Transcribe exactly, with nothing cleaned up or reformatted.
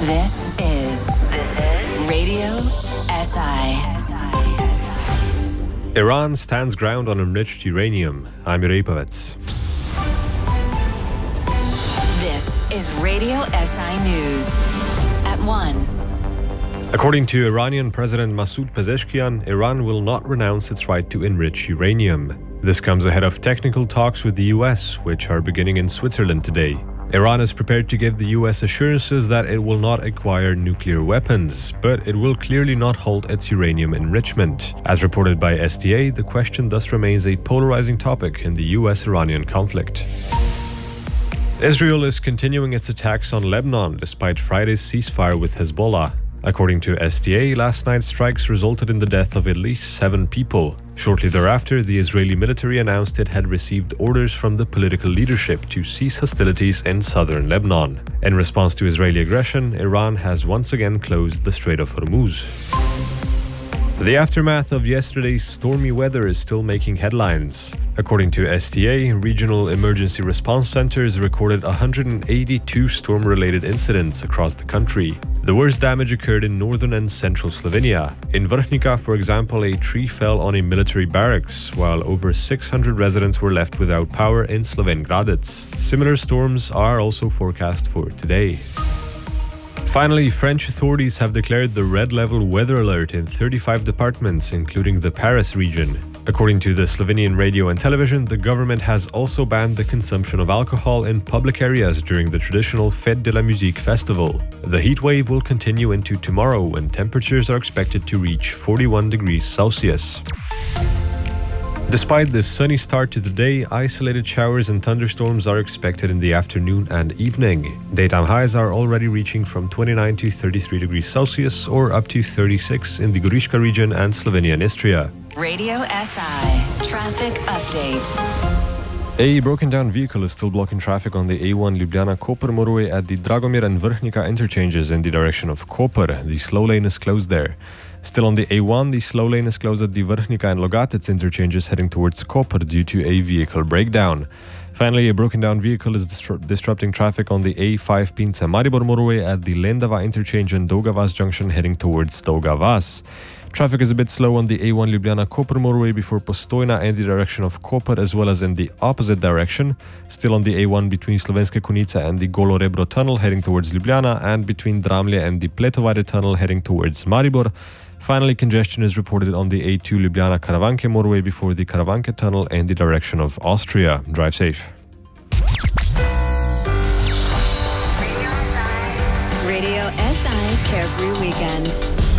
This is This is Radio S I. Iran stands ground on enriched uranium. I'm Yuri Povets. This is Radio S I News at one. According to Iranian President Masoud Pezeshkian, Iran will not renounce its right to enrich uranium. This comes ahead of technical talks with the U S, which are beginning in Switzerland today. Iran is prepared to give the U S assurances that it will not acquire nuclear weapons, but it will clearly not halt its uranium enrichment. As reported by S D A, the question thus remains a polarizing topic in the U S-Iranian conflict. Israel is continuing its attacks on Lebanon despite Friday's ceasefire with Hezbollah. According to S D A, last night's strikes resulted in the death of at least seven people. Shortly thereafter, the Israeli military announced it had received orders from the political leadership to cease hostilities in southern Lebanon. In response to Israeli aggression, Iran has once again closed the Strait of Hormuz. The aftermath of yesterday's stormy weather is still making headlines. According to S T A, regional emergency response centers recorded one hundred eighty-two storm-related incidents across the country. The worst damage occurred in northern and central Slovenia. In Vrhnika, for example, a tree fell on a military barracks, while over six hundred residents were left without power in Slovenj Gradec. Similar storms are also forecast for today. Finally, French authorities have declared the red-level weather alert in thirty-five departments, including the Paris region. According to the Slovenian radio and television, the government has also banned the consumption of alcohol in public areas during the traditional Fête de la Musique festival. The heatwave will continue into tomorrow, when temperatures are expected to reach forty-one degrees Celsius. Despite this sunny start to the day, isolated showers and thunderstorms are expected in the afternoon and evening. Daytime highs are already reaching from twenty-nine to thirty-three degrees Celsius or up to thirty-six in the Goriška region and Slovenia and Istria. Radio S I Traffic Update. A broken-down vehicle is still blocking traffic on the A one Ljubljana-Koper motorway at the Dragomir and Vrhnika interchanges in the direction of Koper. The slow lane is closed there. Still on the A one, the slow lane is closed at the Vrhnika and Logatec interchanges heading towards Koper due to a vehicle breakdown. Finally, a broken-down vehicle is disru- disrupting traffic on the A five Pince-Maribor motorway at the Lendava interchange and Dolgavas junction heading towards Dolgavas. Traffic is a bit slow on the A one Ljubljana-Koper motorway before Postojna in the direction of Koper, as well as in the opposite direction. Still on the A one between Slovenske Konjice and the Golo Rebro tunnel heading towards Ljubljana, and between Dramlje and the Pletovare tunnel heading towards Maribor. Finally, congestion is reported on the A two Ljubljana-Karavanke motorway before the Karavanke tunnel in the direction of Austria. Drive safe. Radio S I Carefree Weekend.